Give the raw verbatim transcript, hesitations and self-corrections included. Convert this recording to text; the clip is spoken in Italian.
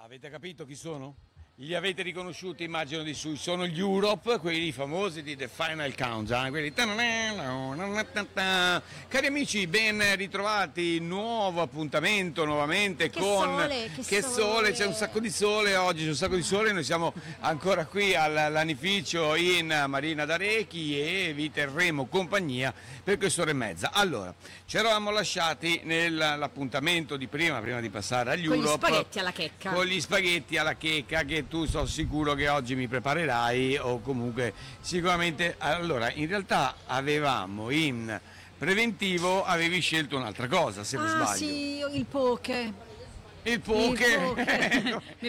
Avete capito chi sono? Li avete riconosciuti, immagino di su, sono gli Europe, quelli famosi di The Final Countdown, quelli... Cari amici, ben ritrovati, nuovo appuntamento nuovamente Che con... sole, che che sole. sole, c'è un sacco di sole, oggi c'è un sacco di sole, noi siamo ancora qui all'anificio in Marina d'Arechi e vi terremo compagnia per quest'ora e mezza. Allora, ci eravamo lasciati nell'appuntamento di prima, prima di passare agli Con gli Europe. spaghetti alla checca. Con gli spaghetti alla checca che tu sono sicuro che oggi mi preparerai o comunque sicuramente. Allora, in realtà avevamo in preventivo, avevi scelto un'altra cosa, se non Ah sbaglio. sì, il poke. Il poke, Il poke. ecco. Mi